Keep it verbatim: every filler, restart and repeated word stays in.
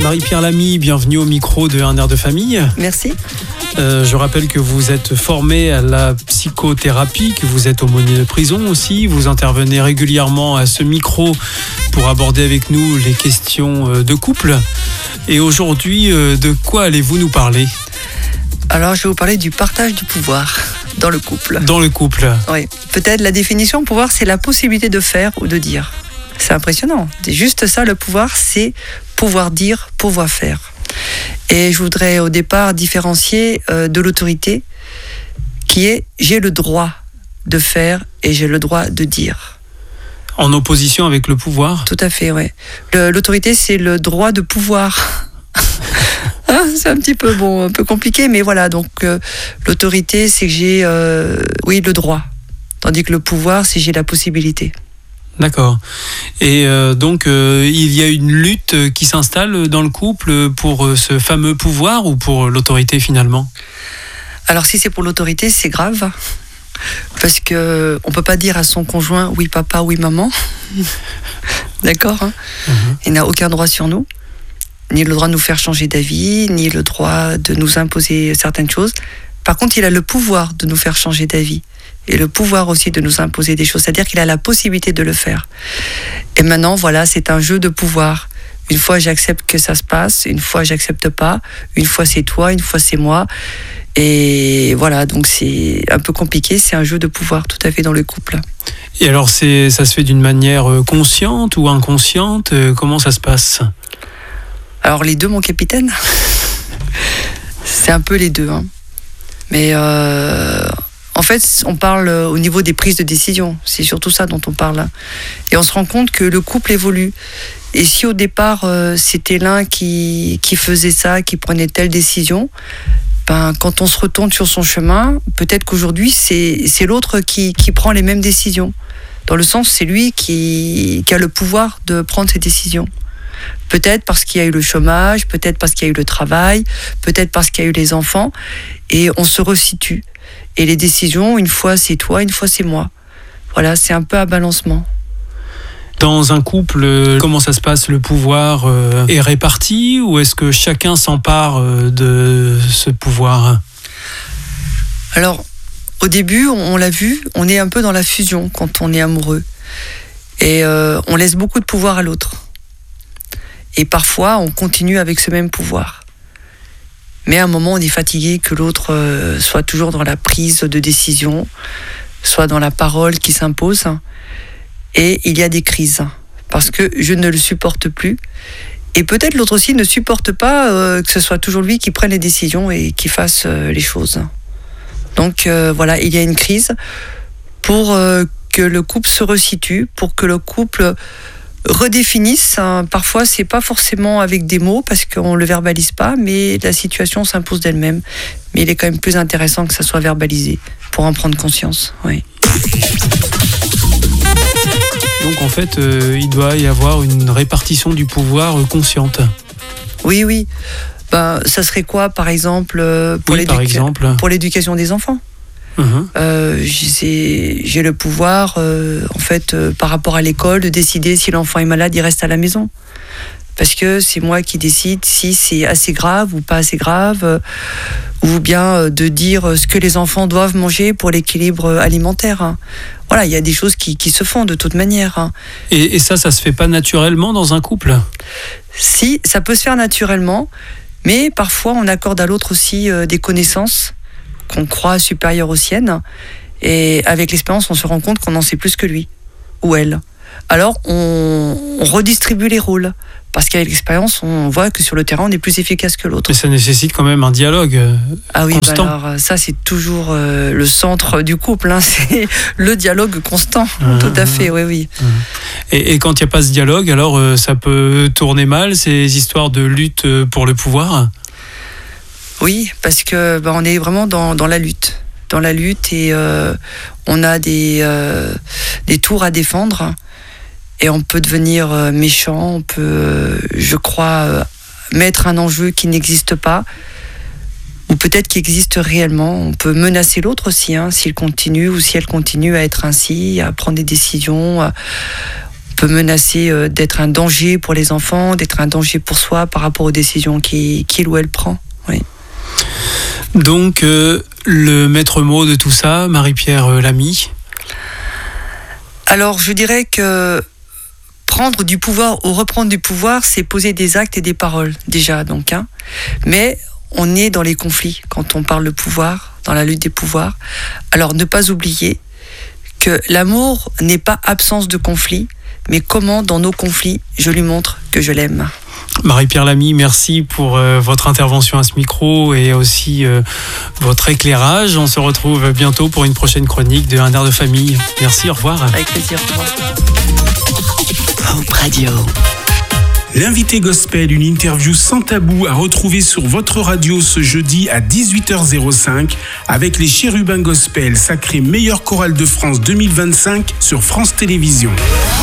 Marie-Pierre Lamy, bienvenue au micro de Un air de famille. Merci. Euh, je rappelle que vous êtes formée à la psychothérapie, que vous êtes aumônier de prison aussi. Vous intervenez régulièrement à ce micro pour aborder avec nous les questions de couple. Et aujourd'hui, de quoi allez-vous nous parler ? Alors, je vais vous parler du partage du pouvoir dans le couple. Dans le couple. Oui. Peut-être la définition, pouvoir, c'est la possibilité de faire ou de dire. C'est impressionnant. C'est juste ça, le pouvoir, c'est pouvoir dire, pouvoir faire. Et je voudrais au départ différencier euh, de l'autorité, qui est j'ai le droit de faire et j'ai le droit de dire. En opposition avec le pouvoir ? Tout à fait, oui. Le, l'autorité, c'est le droit de pouvoir. Hein, c'est un petit peu bon, un peu compliqué, mais voilà. Donc euh, l'autorité, c'est que j'ai, euh, oui, le droit, tandis que le pouvoir, c'est que j'ai la possibilité. D'accord. Et euh, donc, euh, il y a une lutte qui s'installe dans le couple pour euh, ce fameux pouvoir ou pour l'autorité finalement ? Alors, si c'est pour l'autorité, c'est grave. Parce qu'on ne peut pas dire à son conjoint « oui papa, oui maman ». D'accord, hein ? Mm-hmm. Il n'a aucun droit sur nous. Ni le droit de nous faire changer d'avis, ni le droit de nous imposer certaines choses. Par contre, il a le pouvoir de nous faire changer d'avis. Et le pouvoir aussi de nous imposer des choses, c'est-à-dire qu'il a la possibilité de le faire. Et maintenant, voilà, c'est un jeu de pouvoir. Une fois, j'accepte que ça se passe, une fois, j'accepte pas, une fois, c'est toi, une fois, c'est moi. Et voilà, donc c'est un peu compliqué, c'est un jeu de pouvoir tout à fait dans le couple. Et alors, c'est, ça se fait d'une manière consciente ou inconsciente ? Comment ça se passe ? Alors, les deux, mon capitaine. C'est un peu les deux, hein. Mais... Euh... En fait, on parle au niveau des prises de décision. C'est surtout ça dont on parle. Et on se rend compte que le couple évolue. Et si au départ, euh, c'était l'un qui, qui faisait ça, qui prenait telle décision, ben, quand on se retourne sur son chemin, peut-être qu'aujourd'hui, c'est, c'est l'autre qui, qui prend les mêmes décisions. Dans le sens, c'est lui qui, qui a le pouvoir de prendre ses décisions. Peut-être parce qu'il y a eu le chômage, peut-être parce qu'il y a eu le travail, peut-être parce qu'il y a eu les enfants. Et on se resitue. Et les décisions, une fois c'est toi, une fois c'est moi. Voilà, c'est un peu un balancement. Dans un couple, comment ça se passe ? Le pouvoir est réparti ou est-ce que chacun s'empare de ce pouvoir ? Alors, au début, on l'a vu, on est un peu dans la fusion quand on est amoureux. Et euh, on laisse beaucoup de pouvoir à l'autre. Et parfois, on continue avec ce même pouvoir. Mais à un moment, on est fatigué que l'autre euh, soit toujours dans la prise de décision, soit dans la parole qui s'impose. Et il y a des crises, parce que je ne le supporte plus. Et peut-être l'autre aussi ne supporte pas euh, que ce soit toujours lui qui prenne les décisions et qui fasse euh, les choses. Donc euh, voilà, il y a une crise pour euh, que le couple se resitue, pour que le couple redéfinissent. Hein. Parfois, c'est pas forcément avec des mots parce qu'on le verbalise pas, mais la situation s'impose d'elle-même. Mais il est quand même plus intéressant que ça soit verbalisé pour en prendre conscience. Oui. Donc en fait, euh, il doit y avoir une répartition du pouvoir euh, consciente. Oui, oui. Ben, ça serait quoi, par exemple, euh, pour, oui, par exemple pour l'éducation des enfants ? Mmh. Euh, j'ai, j'ai le pouvoir, euh, en fait, euh, par rapport à l'école, de décider si l'enfant est malade, il reste à la maison. Parce que c'est moi qui décide si c'est assez grave ou pas assez grave, euh, ou bien euh, de dire ce que les enfants doivent manger pour l'équilibre alimentaire. Hein. Voilà, il y a des choses qui, qui se font de toute manière. Hein. Et, et ça, ça se fait pas naturellement dans un couple ? Si, ça peut se faire naturellement, mais parfois on accorde à l'autre aussi euh, des connaissances qu'on croit supérieure aux siennes, et avec l'expérience, on se rend compte qu'on en sait plus que lui ou elle. Alors, on, on redistribue les rôles, parce qu'avec l'expérience, on voit que sur le terrain, on est plus efficace que l'autre. Mais ça nécessite quand même un dialogue euh, ah oui, constant. Bah alors, ça, c'est toujours euh, le centre du couple, hein, c'est le dialogue constant, mmh, tout à fait, oui, oui. Mmh. Et, et quand il n'y a pas ce dialogue, alors euh, ça peut tourner mal, ces histoires de lutte pour le pouvoir ? Oui, parce que bah, on est vraiment dans, dans la lutte, dans la lutte et euh, on a des, euh, des tours à défendre et on peut devenir euh, méchant, on peut, euh, je crois, euh, mettre un enjeu qui n'existe pas ou peut-être qui existe réellement. On peut menacer l'autre aussi, hein, s'il continue ou si elle continue à être ainsi, à prendre des décisions. À... peut menacer euh, d'être un danger pour les enfants, d'être un danger pour soi par rapport aux décisions qu'il, qu'il ou elle prend. Oui. Donc, euh, le maître mot de tout ça, Marie-Pierre Lamy? Alors, je dirais que prendre du pouvoir ou reprendre du pouvoir, c'est poser des actes et des paroles, déjà, donc. Hein. Mais on est dans les conflits quand on parle de pouvoir, dans la lutte des pouvoirs. Alors, ne pas oublier que l'amour n'est pas absence de conflit, mais comment, dans nos conflits, je lui montre que je l'aime. Marie-Pierre Lamy, merci pour euh, votre intervention à ce micro et aussi euh, votre éclairage. On se retrouve bientôt pour une prochaine chronique de Un air de famille. Merci, au revoir. Avec plaisir, au revoir. Hope Radio. L'invité gospel, une interview sans tabou à retrouver sur votre radio ce jeudi à dix-huit heures cinq avec les Chérubins Gospel, sacrés meilleure chorale de France deux mille vingt-cinq sur France Télévisions.